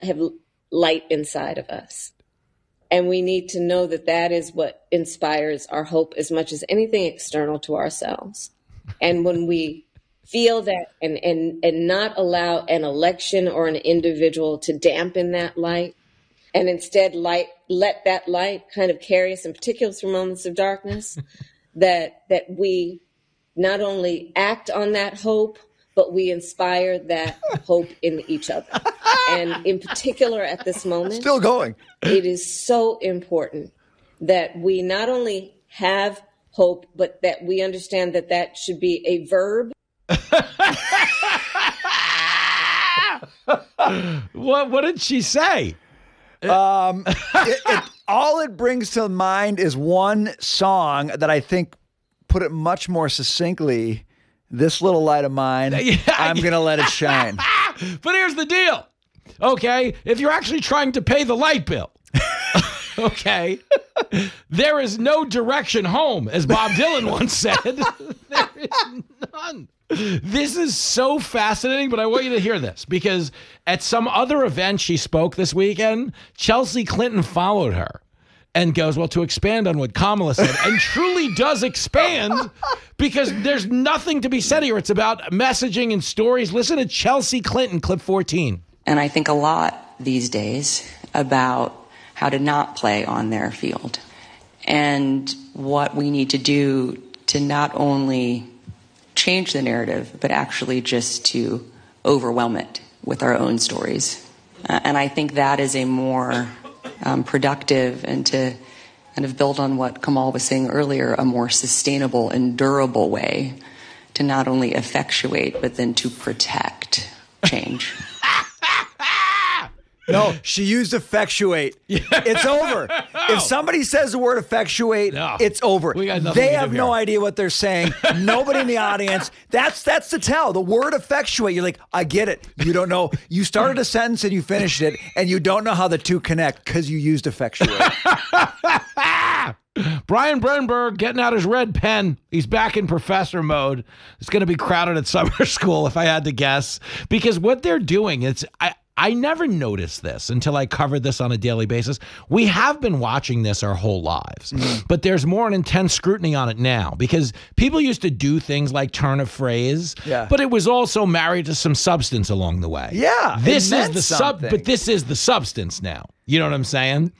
have light inside of us. And we need to know that that is what inspires our hope as much as anything external to ourselves. And when we feel that and not allow an election or an individual to dampen that light, and instead let that light kind of carry us, in particular through moments of darkness, that we not only act on that hope, but we inspire that hope in each other. And in particular at this moment, still going, it is so important that we not only have hope, but that we understand that that should be a verb. What did she say? All it brings to mind is one song that I think put it much more succinctly. This little light of mine, I'm going to let it shine. But here's the deal. Okay, if you're actually trying to pay the light bill, okay, there is no direction home, as Bob Dylan once said. There is none. This is so fascinating, but I want you to hear this, because at some other event she spoke this weekend, Chelsea Clinton followed her and goes, well, to expand on what Kamala said, and truly does expand, because there's nothing to be said here. It's about messaging and stories. Listen to Chelsea Clinton, clip 14. And I think a lot these days about how to not play on their field and what we need to do to not only change the narrative, but actually just to overwhelm it with our own stories. And I think that is a more productive, and to kind of build on what Kamal was saying earlier, a more sustainable and durable way to not only effectuate, but then to protect change. No, she used effectuate. Yeah. It's over. If somebody says the word effectuate, it's over. They have no idea what they're saying. Nobody in the audience. That's the tell. The word effectuate. You're like, I get it. You don't know. You started a sentence and you finished it, and you don't know how the two connect because you used effectuate. Brian Brenberg getting out his red pen. He's back in professor mode. It's going to be crowded at summer school, if I had to guess, because what they're doing, I never noticed this until I covered this on a daily basis. We have been watching this our whole lives, but there's more an intense scrutiny on it now, because people used to do things like turn a phrase, but it was also married to some substance along the way. Yeah, this is the but this is the substance now. You know what I'm saying?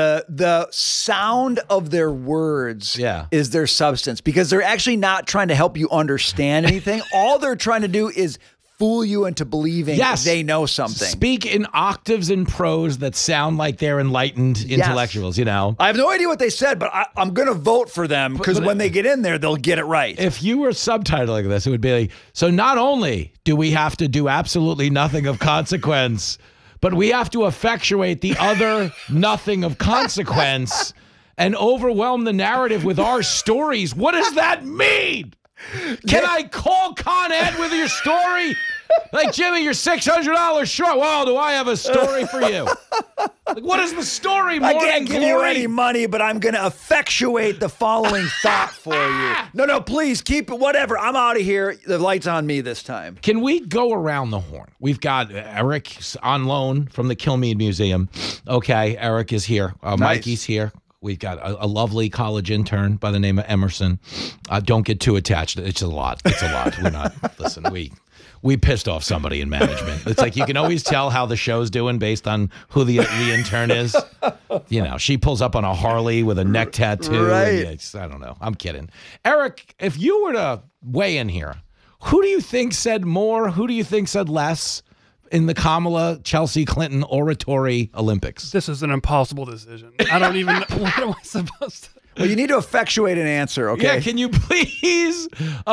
The sound of their words is their substance, because they're actually not trying to help you understand anything. All they're trying to do is fool you into believing they know something. Speak in octaves and prose that sound like they're enlightened intellectuals, you know? I have no idea what they said, but I'm going to vote for them, because when they get in there, they'll get it right. If you were subtitling this, it would be like, so not only do we have to do absolutely nothing of consequence, but we have to effectuate the other nothing of consequence and overwhelm the narrative with our stories. What does that mean? Can I call Con Ed with your story? Like, Jimmy, you're $600 short. Well, do I have a story for you? Like, what is the story, Morning Glory? I can't give you any money, but I'm going to effectuate the following thought for you. No, please keep it, whatever. I'm out of here. The light's on me this time. Can we go around the horn? We've got Eric on loan from the Kilmeade Museum. Okay, Eric is here. Nice. Mikey's here. We've got a lovely college intern by the name of Emerson. Don't get too attached. It's a lot. It's a lot. We're not, listen, we pissed off somebody in management. It's like you can always tell how the show's doing based on who the intern is. You know, she pulls up on a Harley with a neck tattoo. Right. I don't know. I'm kidding. Eric, if you were to weigh in here, who do you think said more? Who do you think said less in the Kamala Chelsea Clinton oratory Olympics? This is an impossible decision. I don't even know. What am I supposed to? Well, you need to effectuate an answer, okay? Yeah, can you please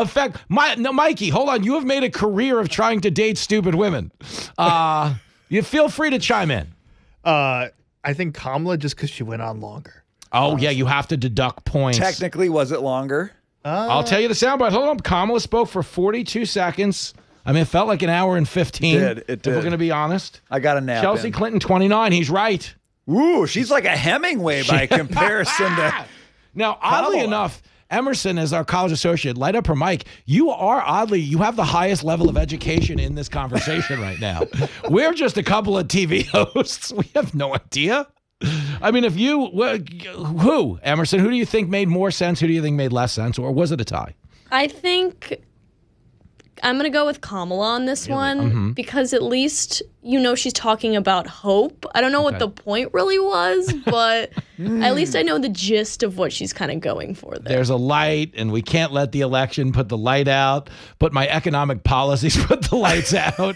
Mikey, hold on. You have made a career of trying to date stupid women. You feel free to chime in. I think Kamala, just because she went on longer. Oh, yeah, you have to deduct points. Technically, was it longer? I'll tell you the soundbite. Hold on. Kamala spoke for 42 seconds. I mean, it felt like an hour and 15. It did. If we're going to be honest. I got a nap. Chelsea Clinton, 29. He's right. Ooh, she's like a Hemingway by comparison to... Now, oddly enough, Emerson is our college associate. Light up her mic. You have the highest level of education in this conversation right now. We're just a couple of TV hosts. We have no idea. I mean, Emerson, who do you think made more sense? Who do you think made less sense? Or was it a tie? I think I'm going to go with Kamala on this one because at least, she's talking about hope. I don't know what the point really was, but at least I know the gist of what she's kind of going for there. There's a light, and we can't let the election put the light out, but my economic policies put the lights out.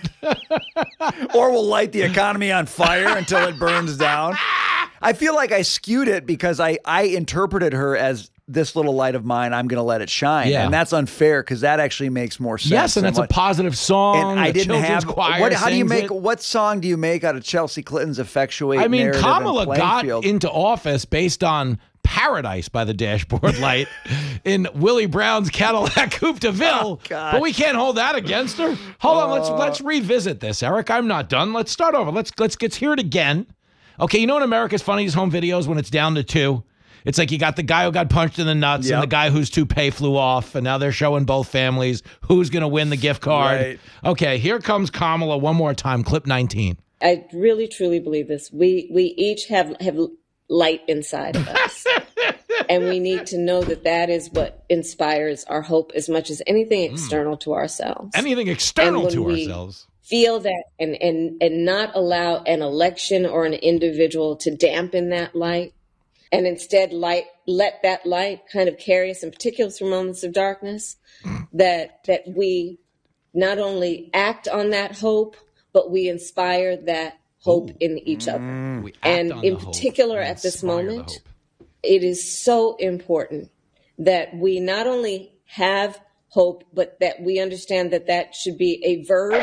Or we'll light the economy on fire until it burns down. I feel like I skewed it because I interpreted her as this little light of mine, I'm going to let it shine. Yeah. And that's unfair because that actually makes more sense. Yes, and that's a positive song. And I didn't have choir how do you make what song do you make out of Chelsea Clinton's Effectuate? I mean, narrative Kamala got field? into office based on Paradise by the Dashboard Light in Willie Brown's Cadillac Coupe de Ville. But we can't hold that against her. Hold on, let's revisit this, Eric. I'm not done. Let's start over. Let's hear it again. Okay, you know in America's Funniest Home Videos when it's down to 2? It's like you got the guy who got punched in the nuts and the guy whose toupee flew off, and now they're showing both families who's going to win the gift card. Right. Okay, here comes Kamala one more time, clip 19. I really, truly believe this. We each have light inside of us, and we need to know that is what inspires our hope as much as anything external to ourselves. Anything external to ourselves. Feel that and not allow an election or an individual to dampen that light. And instead, let that light kind of carry us, in particular through moments of darkness, that we not only act on that hope, but we inspire that hope in each other. And in particular, at this moment, it is so important that we not only have hope, but that we understand that should be a verb.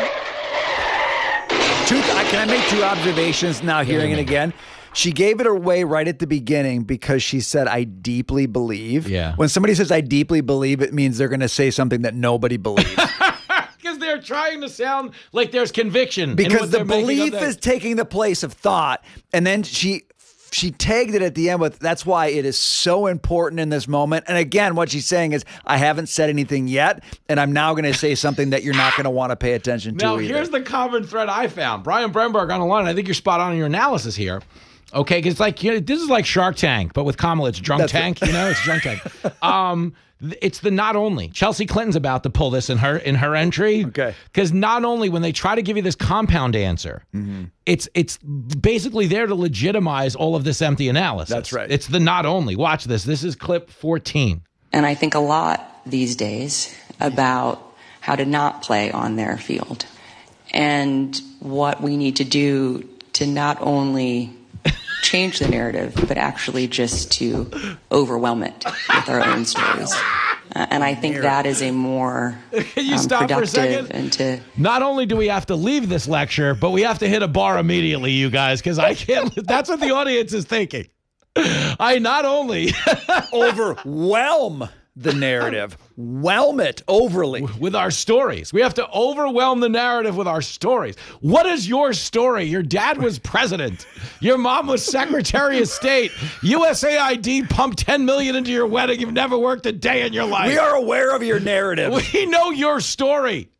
Can I make 2 observations now hearing it again? She gave it away right at the beginning because she said, I deeply believe. Yeah. When somebody says, I deeply believe, it means they're going to say something that nobody believes. Because they're trying to sound like there's conviction. Because the belief is taking the place of thought. And then she tagged it at the end with, that's why it is so important in this moment. And again, what she's saying is, I haven't said anything yet, and I'm now going to say something that you're not going to want to pay attention to either. Now, here's the common thread I found. Brian Bremberg on the line. I think you're spot on in your analysis here. Okay, because this is like Shark Tank, but with Kamala, it's Drunk Tank. Right. It's Drunk Tank. It's the not only. Chelsea Clinton's about to pull this in her entry. Okay. Because not only when they try to give you this compound answer, it's basically there to legitimize all of this empty analysis. That's right. It's the not only. Watch this. This is clip 14. And I think a lot these days about how to not play on their field and what we need to do to not only change the narrative, but actually just to overwhelm it with our own stories. And I think that is a more Can you stop for a second? Not only do we have to leave this lecture, but we have to hit a bar immediately, you guys, because I can't. That's what the audience is thinking. I not only overwhelm the narrative, whelm it overly with our stories. We have to overwhelm the narrative with our stories. What is your story? Your dad was president. Your mom was Secretary of State. USAID pumped $10 million into your wedding. You've never worked a day in your life. We are aware of your narrative. We know your story.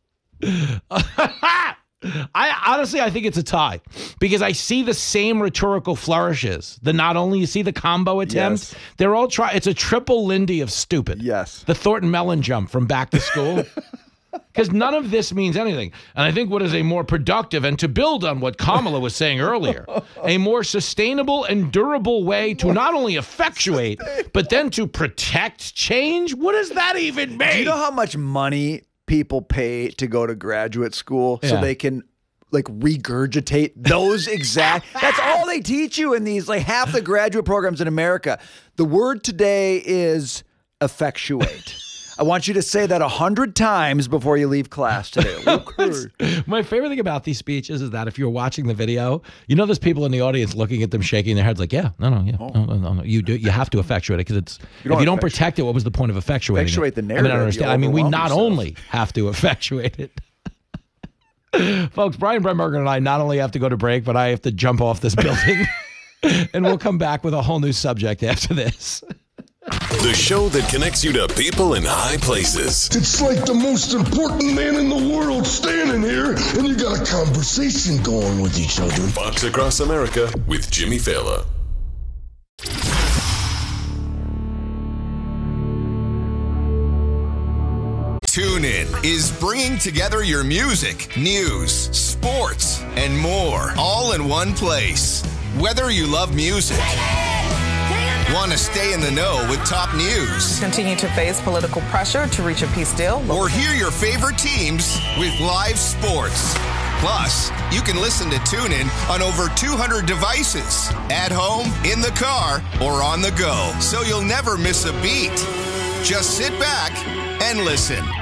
I think it's a tie because I see the same rhetorical flourishes. The not only you see the combo attempt, they're all it's a triple Lindy of stupid. Yes. The Thornton Mellon jump from Back to School. Because none of this means anything. And I think what is a more productive, and to build on what Kamala was saying earlier, a more sustainable and durable way to not only effectuate, but then to protect change? What does that even mean? Do you know how much money people pay to go to graduate school so they can regurgitate those exact that's all they teach you in these half the graduate programs in America. The word today is effectuate. I want you to say that 100 times before you leave class today. My favorite thing about these speeches is that if you're watching the video, there's people in the audience looking at them, shaking their heads like, no. You have to effectuate it because it's if you don't protect it, what was the point of effectuating effectuate it? The narrative. I don't understand. We not only have to effectuate it. Folks, Brian Bremberger and I not only have to go to break, but I have to jump off this building. And we'll come back with a whole new subject after this. The show that connects you to people in high places. It's like the most important man in the world standing here, and you got a conversation going with each other. Fox Across America with Jimmy Fallon. TuneIn is bringing together your music, news, sports, and more, all in one place. Whether you love music, want to stay in the know with top news, continue to face political pressure to reach a peace deal, or hear your favorite teams with live sports. Plus, you can listen to TuneIn on over 200 devices, at home, in the car, or on the go, so you'll never miss a beat. Just sit back and listen.